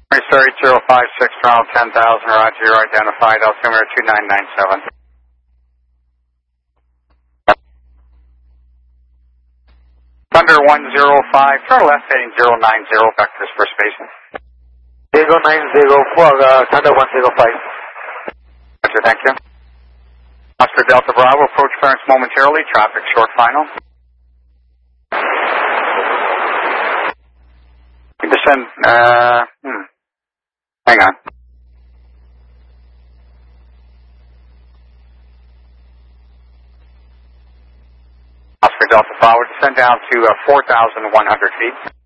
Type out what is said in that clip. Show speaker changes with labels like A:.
A: Surrey 056, Toronto 10,000, roger, you're identified, altimeter 2997. Thunder 105, turn left heading 090, vectors for spacing.
B: 090 for Thunder 105.
A: Roger, thank you. Oscar Delta Bravo, approach clearance momentarily, traffic short final. Descend, hang on. Oscar Delta Bravo, descend down to 4,100 feet.